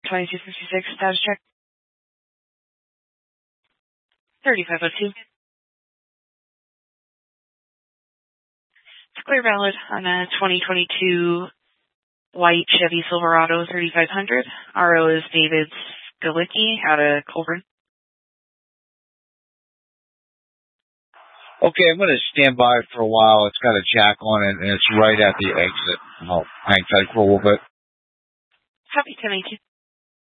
2256, status check. 3502. It's clear valid on a 2022 white Chevy Silverado 3500. RO is David Galicki out of Colburn. Okay, I'm going to stand by for a while. It's got a jack on it, and it's right at the exit. I'll hang tight for a little bit. Happy 10-18.